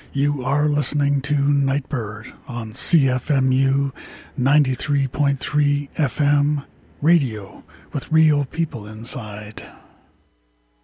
You are listening to Nightbird on CFMU 93.3 FM radio with real people inside.